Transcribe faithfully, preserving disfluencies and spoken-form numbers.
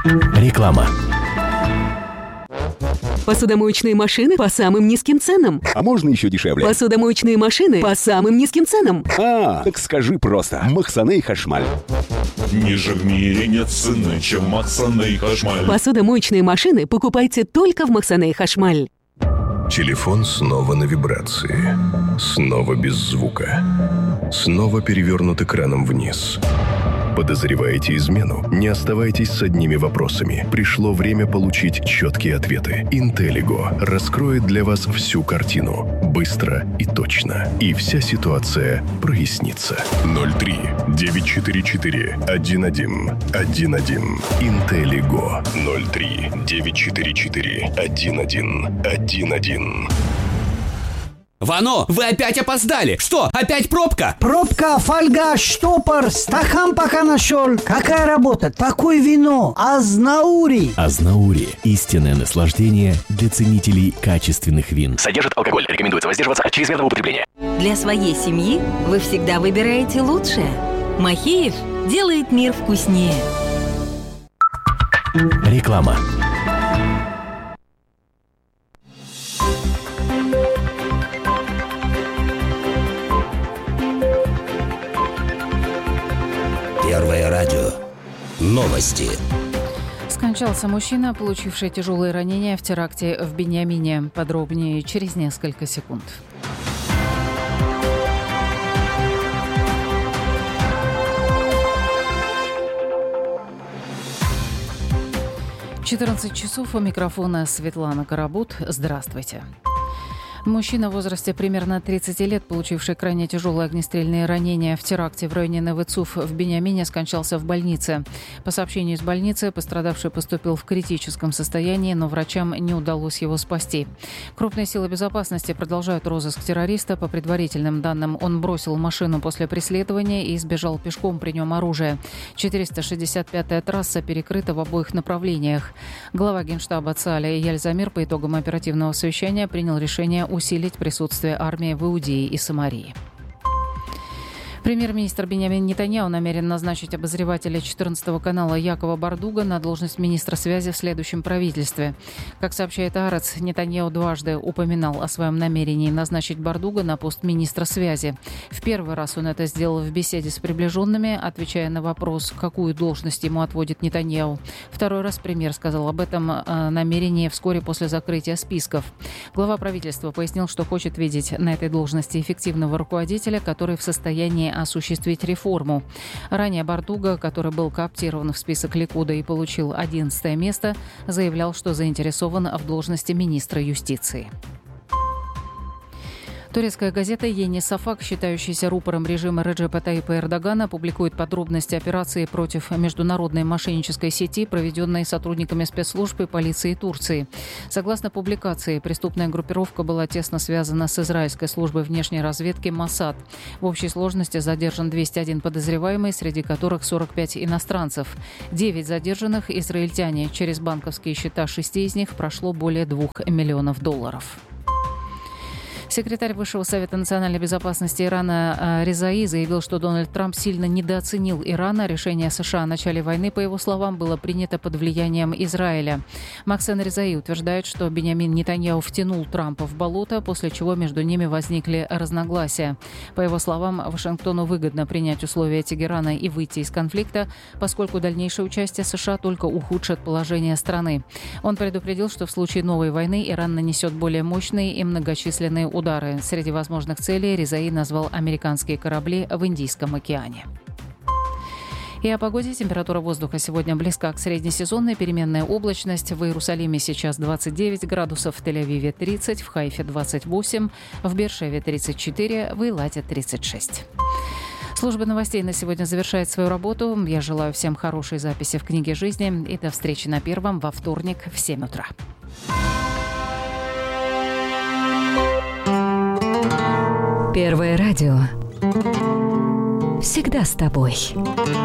Реклама. Посудомоечные машины по самым низким ценам. А можно еще дешевле? Посудомоечные машины по самым низким ценам. А, так скажи просто. Махсаны Хашмаль. Ниже в мире нет цены, чем Махсаны Хашмаль. Посудомоечные машины покупайте только в Махсаны Хашмаль. Телефон снова на вибрации. Снова без звука. Снова перевернут экраном вниз. Подозреваете измену? Не оставайтесь с одними вопросами. Пришло время получить четкие ответы. Интеллиго раскроет для вас всю картину. Быстро и точно. И вся ситуация прояснится. ноль три девять четыре четыре один один один один. Интеллиго. ноль три девять четыре четыре один один один один. Вано, вы опять опоздали! Что, опять пробка? Пробка, фольга, штопор, стакан пока нашел. Какая работа? Такое вино. Азнаури. Азнаури – истинное наслаждение для ценителей качественных вин. Содержит алкоголь. Рекомендуется воздерживаться от чрезмерного употребления. Для своей семьи вы всегда выбираете лучшее. Махеев делает мир вкуснее. Реклама. Первое радио. Новости. Скончался мужчина, получивший тяжелые ранения в теракте в Беньямине. Подробнее через несколько секунд. четырнадцать часов, у микрофона Светлана Карабут. Здравствуйте. Мужчина в возрасте примерно тридцати лет, получивший крайне тяжелые огнестрельные ранения в теракте в районе Невы-Цуф в Беньямине, скончался в больнице. По сообщению из больницы, пострадавший поступил в критическом состоянии, но врачам не удалось его спасти. Крупные силы безопасности продолжают розыск террориста. По предварительным данным, он бросил машину после преследования и сбежал пешком, при нем оружие. четыреста шестьдесят пятая трасса перекрыта в обоих направлениях. Глава Генштаба ЦАЛя Эяль Замир по итогам оперативного совещания принял решение усилить присутствие армии в Иудее и Самарии. Премьер-министр Биньямин Нетаньяху намерен назначить обозревателя четырнадцатого канала Якова Бардуга на должность министра связи в следующем правительстве. Как сообщает Аарец, Нетаньяху дважды упоминал о своем намерении назначить Бардуга на пост министра связи. В первый раз он это сделал в беседе с приближенными, отвечая на вопрос, какую должность ему отводит Нетаньяху. Второй раз премьер сказал об этом э, намерении вскоре после закрытия списков. Глава правительства пояснил, что хочет видеть на этой должности эффективного руководителя, который в состоянии осуществить реформу. Ранее Бардуга, который был кооптирован в список Ликуда и получил одиннадцатое место, заявлял, что заинтересован в должности министра юстиции. Турецкая газета «Ени Сафак», считающаяся рупором режима Реджепа Тайипа Эрдогана, публикует подробности операции против международной мошеннической сети, проведенной сотрудниками спецслужб и полиции Турции. Согласно публикации, преступная группировка была тесно связана с израильской службой внешней разведки Моссад. В общей сложности задержан двести один подозреваемый, среди которых сорок пять иностранцев. девять задержанных – израильтяне. Через банковские счета шести из них прошло более двух миллионов долларов. Секретарь Высшего совета национальной безопасности Ирана Резаи заявил, что Дональд Трамп сильно недооценил Иран. Решение США о начале войны, по его словам, было принято под влиянием Израиля. Максен Резаи утверждает, что Биньямин Нетаньяху втянул Трампа в болото, после чего между ними возникли разногласия. По его словам, Вашингтону выгодно принять условия Тегерана и выйти из конфликта, поскольку дальнейшее участие США только ухудшит положение страны. Он предупредил, что в случае новой войны Иран нанесет более мощные и многочисленные удары. Удары. Среди возможных целей Резаи назвал американские корабли в Индийском океане. И о погоде. Температура воздуха сегодня близка к среднесезонной. Переменная облачность. В Иерусалиме сейчас двадцать девять градусов, в Тель-Авиве тридцать, в Хайфе двадцать восемь, в Бершеве тридцать четыре, в Эйлате тридцать шесть. Служба новостей на сегодня завершает свою работу. Я желаю всем хорошей записи в книге жизни. И до встречи на Первом во вторник в семь утра. Первое радио. Всегда с тобой.